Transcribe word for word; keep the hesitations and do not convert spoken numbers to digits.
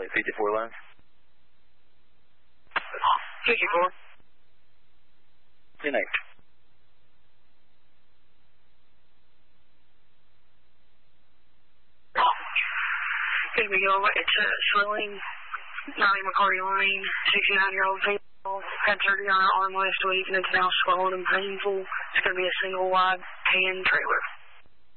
at fifty-four line. fifty-four. ten eight. Good to go. It's uh, swelling. Nolly McCarty Lane, sixty-nine-year-old female, had surgery on her arm last week, and it's now swollen and painful. It's going to be a single wide tan trailer.